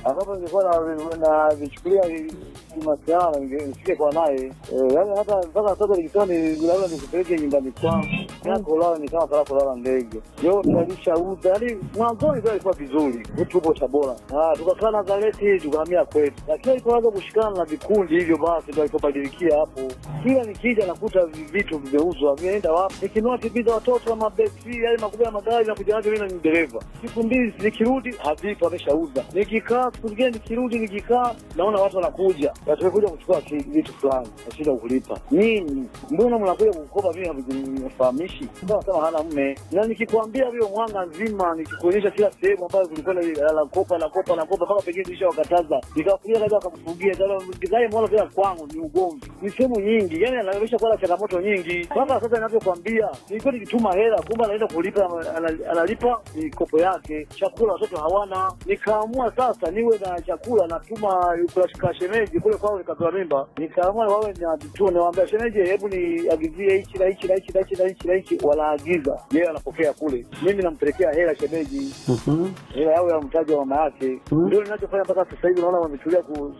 Hapo nilikuwa na vichukulia masiara nifike kwa naye. Yaani hata mpaka sasa nikisema labda nikupeleke nyumbani kwangu. Yako lao ni kama kulala ndege. Yote alishauza. Yaani mwanzoni ilikuwa vizuri. Tupo Tabora. Tukakaa Nazareti tukahamia kwetu. Lakini ilipoanza kushikana na vikundi hivyo basi ndio ilipobadilikia hapo. Kila nikija nakuta vitu vimeuzwa. Vimeenda wapi? Nikinunua kibiza watoto na mabeki yale makubwa ya magari na kuja nacho mimi na dereva. Siku mbili nikirudi havipo ameshauza. Nikikaa siku nyingine nikirudi nikikaa naona watu wanakuja. Watakuja kuchukua vitu fulani. Nashinda kulipa. Nini? Mbona mnakuja kukopa mimi hamnifahamishi? Ndio kama hana mume. Na nikikwambia hiyo mwanga nzima nikikuonyesha kila sehemu ambayo kulikuwa na kopa mpaka pengine kisha wakataza. Nikafuria kaza akamfungia ndio ngizaye mwana pia kwangu ni ugomvi. Ni sehemu nyingi. Yaani anaonyesha kwa changamoto nyingi. Mpaka sasa ninavyokuambia nilikuwa nikituma hela kumbe anaenda kulipa analipa mikopo yake. Chakula watoto hawana. Nikaamua sasa niwe na chakula natuma kwa shemeji kule kwao nikatoa mimba. Nikaamua wawe na tuone niwaambia shemeji hebu niagizie hichi na hichi walaagiza. Yeye anapokea kule. Mimi nampelekea hela shemeji. Hela yao ya mtaji wa mama yake. Ndio ninachofanya mpaka sasa hivi naona wamechukulia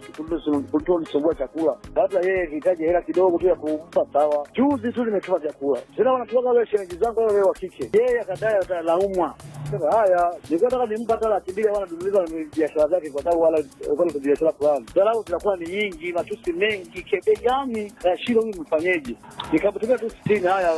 kutoa chakula. Labda yeye anahitaji hela kidogo tu ya kumpa sawa. Juzi tu nimetuma chakula. Tena wanatoka wale shemeji zangu wale wa kike. Yeye akadai atalaumwa. Sasa haya, nikataka nimpa hata laki mbili wana dumiza na biashara zake kwa sababu wala kwa biashara fulani. Dharau zinakuwa ni nyingi, matusi mengi, kebe gani? Shida huyu mfanyeje? Nikapotea tu 60 haya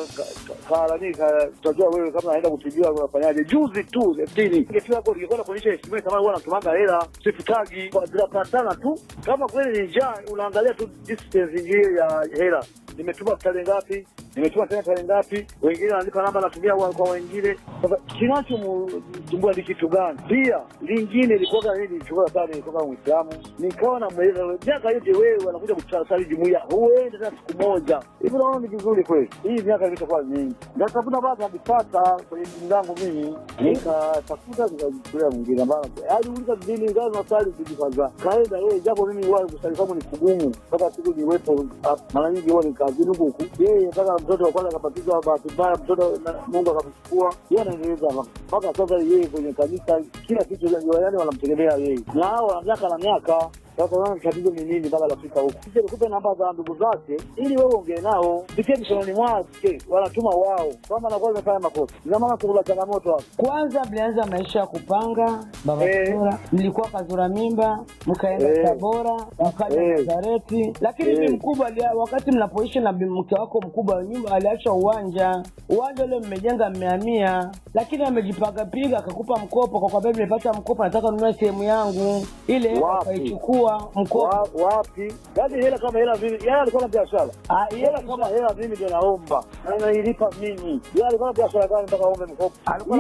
tutajua wewe kama naenda kutujua unafanyaje. Juzi tu 60. Ningefikia kwa ningekuwa kuonyesha heshima kama wewe unatumanga hela, sifutagi kwa zinapatana tu. Kama kweli ni njaa unaangalia tu distance hiyo ya hela. Nimetuma tarehe ngapi? Nimetuma tarehe ngapi? Wengine wanalipa namba natumia kwa wengine. Sasa kinachomtumbua ni kitu gani? Pia lingine ilikuwa nini chukua sana kutoka Muislamu. Nikawa na miaka yote wewe wanakuja kutasali jumuiya. Huenda hata siku moja. Hivi naona ni vizuri kweli. Hii miaka imekuwa mingi. Natafuta baadhi ya vipata kwenye mlango mimi. Nikatafuta nikajikulea mwingine bana. Hadi uliza dini ngao na sali kujifaza. Kaenda yeye japo mimi wao kusali kama ni kugumu. Mpaka siku niwepo mara nyingi huwa nikazini huko. Yeye mpaka mtoto wa kwanza akapatizwa bahati mbaya mtoto Mungu akamchukua. Yeye anaendeleza mpaka sasa yeye kwenye kanisa kila kitu yani wanamtegemea yeye. Na hao na miaka sasa wana tatizo ni nini mpaka Afrika huko. Sisi tukupe namba za ndugu zake ili wewe ongee nao. Pitie mkononi mwake wanatuma wao. Kama anakuwa amefanya makosa. Ina maana kuna changamoto hapo. Kwanza mlianza maisha ya kupanga baba Tabora. Mlikuwa kazura mimba, mkaenda Tabora, mkaja Nazareti. Lakini mimi mkubwa wakati mnapoishi na mke wako mkubwa nyumba aliacha uwanja. Uwanja ule mmejenga mmehamia. Lakini amejipanga piga akakupa mkopo kwa sababu nimepata mkopo nataka nunue sehemu yangu. Ile akaichukua mkopo wapi? Yaani hela kama hela mimi, yeye alikuwa na biashara. Hela kama hela mimi ndio naomba. Na nailipa mimi. Yeye alikuwa na biashara gani mpaka aombe mkopo?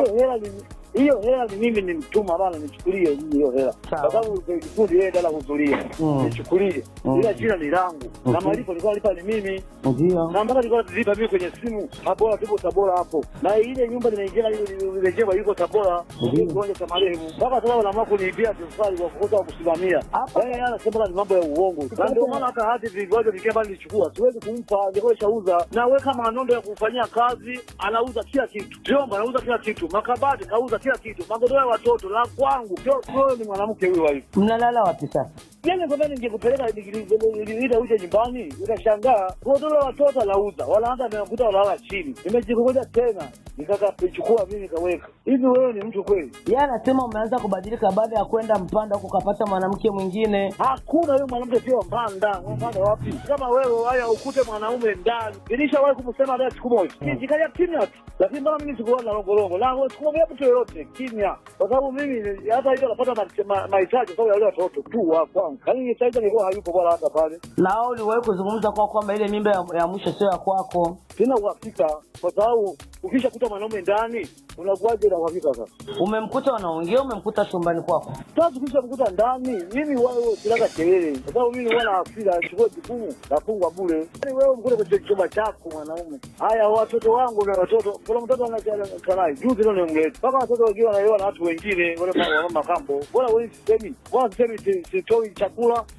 Hiyo hela ni mimi nimtuma bana nichukulie hiyo hela. Kwa sababu kikundi yeye ndala kuzulia. Nichukulie. Ila jina ni langu. Na malipo nilikuwa nalipa ni mimi. Ndio. Na mpaka nilikuwa nalipa mimi kwenye simu. Hapo tupo Tabora hapo. Na ile nyumba nimeingia ile jengo yuko Tabora. Ngoja cha marehemu. Mpaka sababu na mwako niibia tofali kwa kukosa kusimamia. Yeye anasema ni mambo ya uongo. Ndio maana hata hadi vigogo vikiamba nilichukua. Siwezi kumpa angekosha uza. Na wewe kama anondo ya kufanyia kazi anauza kila kitu. Jomba anauza kila kitu. Makabati kauza kila kitu. Magodoro ya watoto la kwangu. Wewe ni mwanamke huyu wapi? Mnalala wapi sasa? Yeye kwa nini ningekupeleka ile uje nyumbani? Utashangaa. Godoro la watoto lauza. Walaanza nakuta walala chini. Nimejikogoja tena. Nikakachukua mimi nikaweka. Hivi wewe ni mtu kweli? Yeye anasema umeanza kubadilika baada ya kwenda Mpanda huko kapata mwanamke mwingine. Hakuna yule mwanamke sio Mpanda. Mpanda wapi? Kama wewe haya ukute mwanaume ndani. Nilishawahi kumsema leo siku moja. Nijikalia kimya tu. Lakini mbona mimi sikuwa na longo. Na wewe sikumwambia mtu yoyote kimya. Kwa sababu mimi hata hivyo napata mahitaji kwa wale watoto tu wa kwangu. Kani nitaita nilikuwa hayupo bora hata pale. Na wao ni wewe kuzungumza kwa kwamba ile mimba ya mwisho sio ya kwako. Sina uhakika kwa sababu ukishakuta mwanaume ndani unakuaje na uhakika sasa? Umemkuta wanaongea umemkuta chumbani kwako. Sasa ukishakuta ndani mimi wao silaga kelele. Kwa sababu mimi wana afira chukua jukumu nafungwa bure. Yaani wewe mkule kwenye chumba chako mwanaume. Haya watoto wangu na watoto kuna mtoto anakanai juzi leo nimleta. Paka watoto wakiwa na watu wengine wale mama kambo. Bora wewe sisemi. Bora sisemi sitoi chakula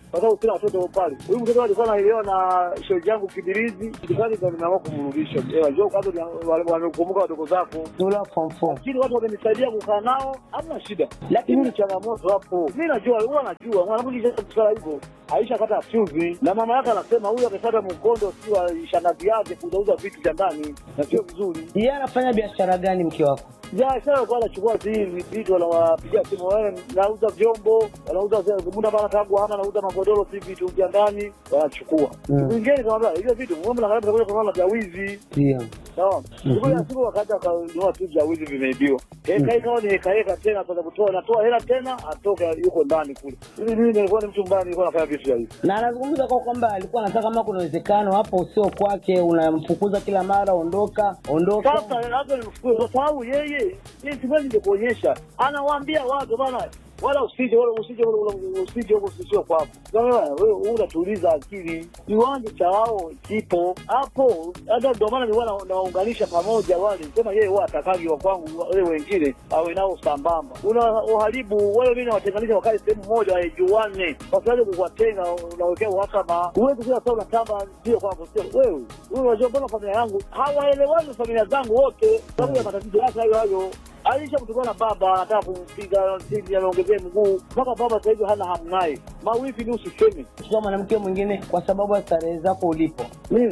kwa sababu sina watoto pale. Huyu mtoto alikuwa anaelewa na shoji yangu Kibirizi, kidikani ndio nimeamua kumrudisha. Njoo kwanza wamekumbuka wadogo zako. Tula form 4. Lakini watu wamenisaidia kukaa nao, hamna shida. Lakini ni changamoto hapo. Mimi najua, huwa najua mwanangu kisha hivyo. Aisha kata fuse na mama yake anasema huyu amepata mkondo si wa shangazi yake kuuza vitu vya ndani na sio vizuri. Yeye anafanya biashara gani mke wako? Biashara kwa anachukua hivi vitu wanawapigia simu wao, nauza vyombo, wanauza muda bana tangu hana nauza magodoro si vitu vya ndani wanachukua. Mwingine kama hiyo vitu ngombe na karibu kwa kununua vya wizi. Ndio. Sawa. Siku wakati akanunua tu vya wizi vimeibiwa. Kama ni kaeka tena kwa kutoa natoa hela tena atoka yuko ndani kule. Mimi nilikuwa ni mtu mbaya, nilikuwa nafanya vitu hivi. Na anazungumza kwa kwamba alikuwa anataka kama kuna uwezekano hapo sio kwake, unamfukuza kila mara ondoka. Sasa labda nimfukuze kwa sababu yeye siwezi nikuonyesha. Anawaambia watu bana wala usije huko sio kwako. Wewe unatuliza akili. Kiwanja cha wao kipo hapo. Hata ndio maana nilikuwa nawaunganisha pamoja wale. Sema yeye huwa atakagi wa kwangu wale wengine awe nao sambamba. Unaharibu wale mimi nawatenganisha wakae sehemu moja haijuane. Kwa sababu kuwatenga unawekea uhasama. Uweze kila sababu natamba sio kwako sio wewe. Unajua mbona familia yangu hawaelewani familia zangu wote sababu ya matatizo yake hayo. Alisha mtukua na baba anataka kumpiga sisi anaongezea mguu mpaka baba sasa hivi hana hamu naye. Mawifi ni usiseme. Kama mwanamke mwingine kwa sababu ya starehe zako ulipo.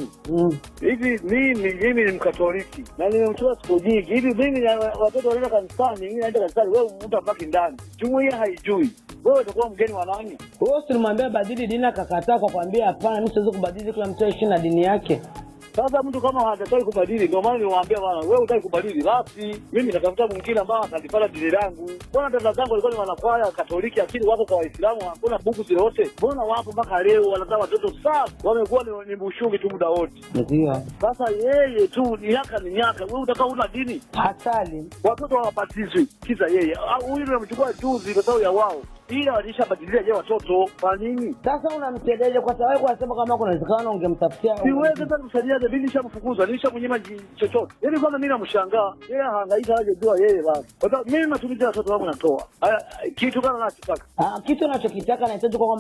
Hivi mimi ni Mkatoliki na nimemtoa siku nyingi. Hivi mimi watoto wanaenda kanisani, mimi naenda kanisani, wewe mtu abaki ndani. Jumuiya haijui. Wewe utakuwa mgeni wa nani? Wewe usimwambie badili dini akakataa kwa kwambia hapana mimi siwezi kubadili kila mtu aishi na dini yake. Sasa mtu kama hataki kubadili ndio maana niwaambia bwana wewe unataka kubadili basi mimi natafuta mwingine ambaye atalipata dini langu. Mbona dada zangu walikuwa ni wanakwaya Katoliki lakini wako kwa Waislamu hakuna buku zote. Mbona wapo mpaka leo wanazaa watoto safi wamekuwa ni bushungi tu muda wote. Ndio. Sasa yeye tu ni nyaka wewe utakao una dini hatari. Watoto hawabatizwi kisa yeye. Huyu ndio amechukua juzi kwa sababu ya wao. Ila walishabadilia je watoto kwa nini? Sasa unamtedeje kwa sababu anasema kama kuna uwezekano ungemtafutia. Siwezi hata kumsaidia mimi nishamfukuza, nilishamnyima chochote. Yaani kwanza mimi namshangaa, yeye hangaika aje jua yeye basi. Kwa sababu mimi matumizi ya watoto wangu natoa. Kitu kana nachotaka. Kitu anachokitaka anahitaji kwa kwamba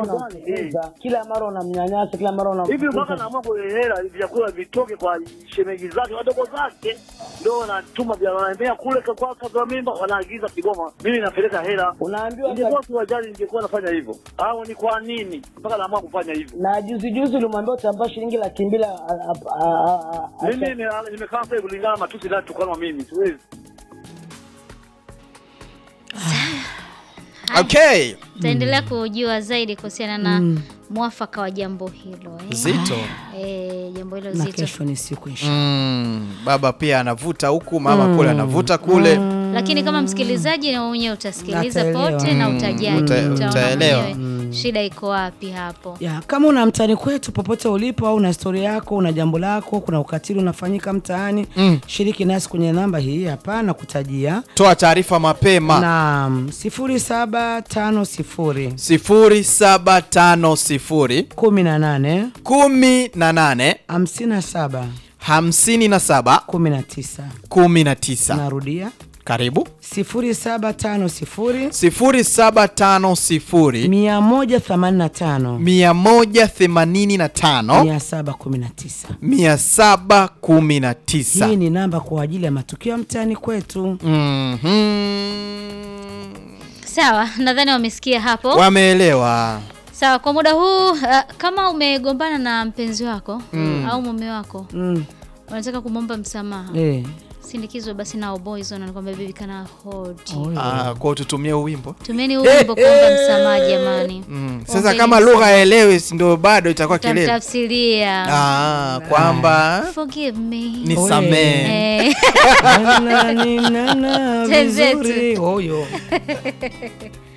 kila mara unamnyanyasa, kila mara unam. Hivi mpaka naamua kwa hela vyakula vitoke kwa shemeji zake, wadogo zake. Ndio wanatuma vya wanaambia kule kwa kabla mimba wanaagiza Kigoma. Mimi napeleka hela. Unaambiwa watu wajali ningekuwa nafanya hivyo. Au ni kwa nini mpaka naamua kufanya hivyo? Na juzi ulimwambia utamba shilingi 200,000. Mimi nimekaa hapa kulingana matusi na tukana mimi siwezi. Okay. Taendelea kujua zaidi kuhusiana na mwafaka wa jambo hilo. Zito. Jambo hilo zito. Na kesho ni siku Baba pia anavuta huku, mama kule anavuta kule. Lakini kama msikilizaji na mwenyewe utasikiliza pote na utaelewa shida iko wapi hapo. Kama una mtani kwetu popote ulipo au una story yako, una jambo lako, kuna ukatili unafanyika mtaani, shiriki nasi kwenye namba hii hapa na kutajia. Toa taarifa mapema. Naam, 0750 18 57 19. Narudia. Karibu. 0750 185 719. Hii ni namba kwa ajili ya matukio mtaani kwetu. Sawa, nadhani wamesikia hapo. Wameelewa. Sawa, kwa muda huu kama umegombana na mpenzi wako au mume wako, unataka kumomba msamaha. Sindikizwe basi na Boys wanakuambia baby kana hold. Kwa tutumie wimbo. Tumieni wimbo kuomba msamaha jamani. Sasa kama lugha elewe ndio bado itakuwa kelele. Tafsiria. Kwamba forgive me. Nisamee. Nani vizuri.